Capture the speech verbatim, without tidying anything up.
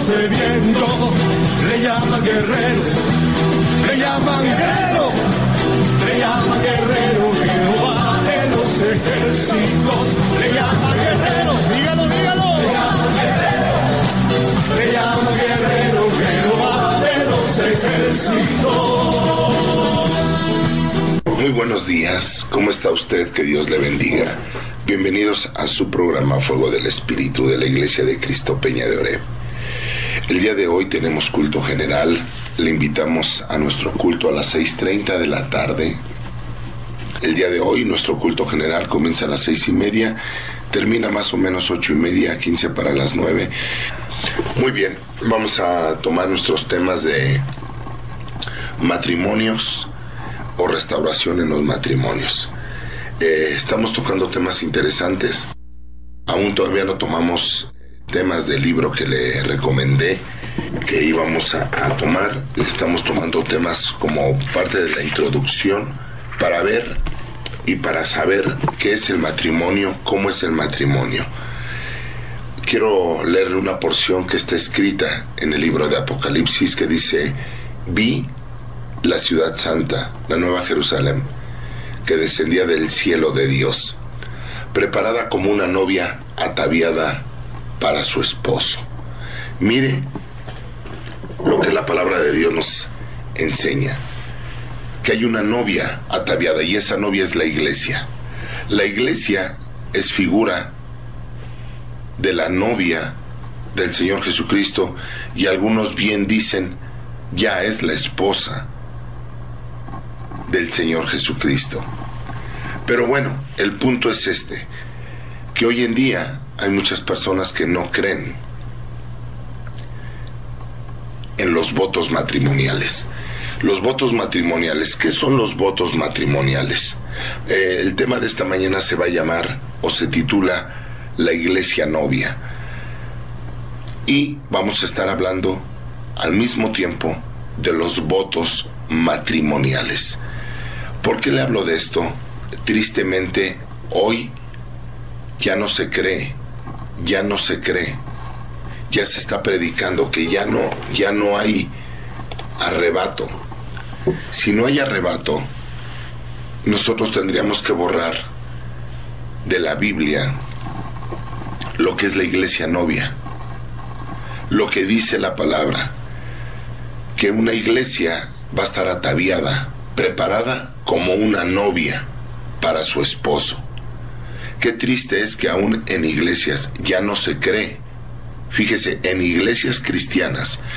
sediento, le llaman guerrero, le llaman guerrero, le llaman guerrero, Jehová de los ejércitos, le llaman guerrero, dígalo, dígalo, le llaman guerrero, le llaman guerrero, Jehová de los ejércitos. Muy buenos días, ¿cómo está usted? Que Dios le bendiga. Bienvenidos a su programa Fuego del Espíritu de la Iglesia de Cristo Peña de Oreb. El día de hoy tenemos culto general. Le invitamos a nuestro culto a las seis treinta de la tarde. El día de hoy nuestro culto general comienza a las seis y media, termina más o menos ocho y media, quince para las nueve. Muy bien, vamos a tomar nuestros temas de matrimonios o restauración en los matrimonios. Eh, estamos tocando temas interesantes. Aún todavía no tomamos temas del libro que le recomendé que íbamos a, a tomar. Estamos tomando temas como parte de la introducción para ver y para saber qué es el matrimonio, cómo es el matrimonio. Quiero leer una porción que está escrita en el libro de Apocalipsis que dice: vi la ciudad santa, la nueva Jerusalén, que descendía del cielo de Dios, preparada como una novia ataviada para su esposo. Mire lo que la palabra de Dios nos enseña, que hay una novia ataviada, y esa novia es la iglesia. La iglesia es figura de la novia del Señor Jesucristo, y algunos bien dicen, ya es la esposa del Señor Jesucristo. Pero bueno, el punto es este, que hoy en día hay muchas personas que no creen en los votos matrimoniales. Los votos matrimoniales, ¿qué son los votos matrimoniales? Eh, el tema de esta mañana se va a llamar, o se titula, La Iglesia Novia. Y vamos a estar hablando al mismo tiempo de los votos matrimoniales. ¿Por qué le hablo de esto? Tristemente, hoy ya no se cree, ya no se cree, ya se está predicando que ya no, ya no hay arrebato. Si no hay arrebato, nosotros tendríamos que borrar de la Biblia lo que es la iglesia novia, lo que dice la palabra, que una iglesia va a estar ataviada, preparada como una novia para su esposo. Qué triste es que aún en iglesias ya no se cree. Fíjese, en iglesias cristianas